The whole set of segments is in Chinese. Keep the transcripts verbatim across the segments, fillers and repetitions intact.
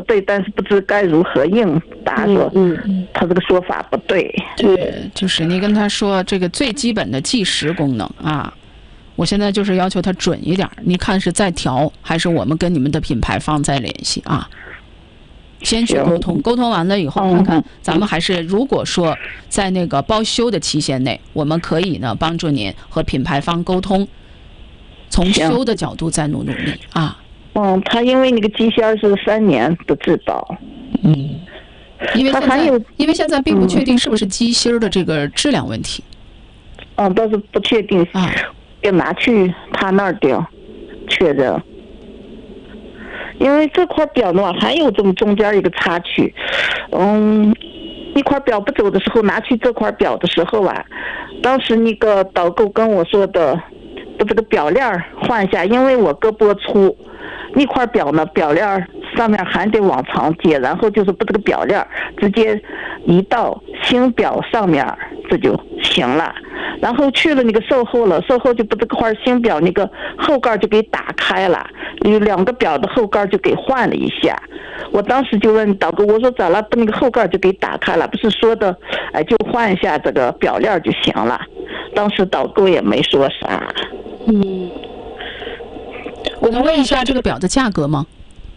对，但是不知该如何应答，说嗯嗯， 他这个说法不对。 对，就是你跟他说这个最基本的计时功能啊，我现在就是要求他准一点，你看是再调还是我们跟你们的品牌方再联系啊？先去沟通，沟通完了以后，看看咱们还是如果说在那个包修的期限内，我们可以呢帮助您和品牌方沟通，从修的角度再努努力啊。 嗯，他因为那个机芯是三年的质保， 嗯，因为现在因为现在并不确定是不是机芯的这个质量问题。 嗯，倒是不确定啊，要拿去他那儿掉确认。因为这块表的话还有这么中间一个插曲，嗯，一块表不走的时候，拿去这块表的时候啊，当时那个导购跟我说的，把这个表链换下，因为我胳膊粗，那块表呢，表链上面还得往长接，然后就是把这个表链直接移到新表上面，这就行了。然后去了那个售后了，售后就把这块新表那个后盖就给打开了，有两个表的后盖就给换了一下。我当时就问导购，我说咋了？把那个后盖就给打开了，不是说的，哎，就换一下这个表链就行了。当时导购也没说啥。 嗯，我能问一下这个表的价格吗？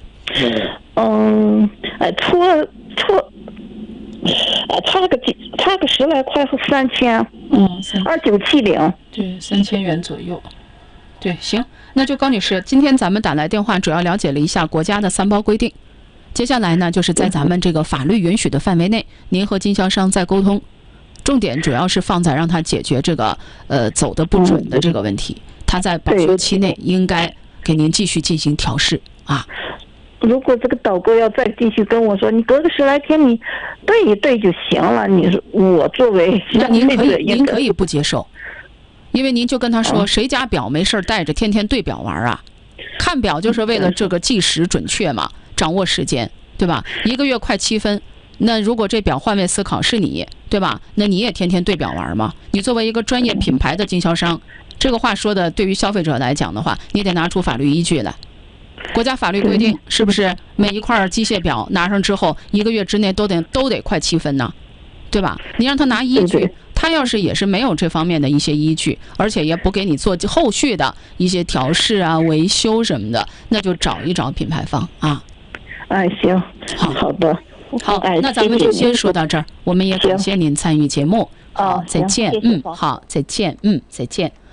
嗯，哎，错错。啊，差个几，差个十来块和三千， 嗯， 二九七零， 对，三千元左右。对，行，那就高女士，今天咱们打来电话，主要了解了一下国家的三包规定。接下来呢，就是在咱们这个法律允许的范围内，您和经销商再沟通，重点主要是放在让他解决这个呃走的不准的这个问题。他在保修期内应该给您继续进行调试啊。 如果这个导购要再继续跟我说，你隔个十来天你对一对就行了。你说我作为那您可以您可以不接受，因为您就跟他说，嗯、谁家表没事带着天天对表玩啊？看表就是为了这个计时准确嘛，掌握时间，对吧？一个月快七分，那如果这表换位思考是你，对吧？那你也天天对表玩吗？你作为一个专业品牌的经销商，这个话说的对于消费者来讲的话，你得拿出法律依据来。国家法律规定是不是每一块机械表拿上之后一个月之内都得都得快七分呢？对吧？你让他拿依据，他要是也是没有这方面的一些依据，而且也不给你做后续的一些调试啊、维修什么的，那就找一找品牌方啊。 哎，行，好好的， 好，那咱们就先说到这儿。我们也感谢您参与节目。好，再见。嗯，好，再见。嗯，再见。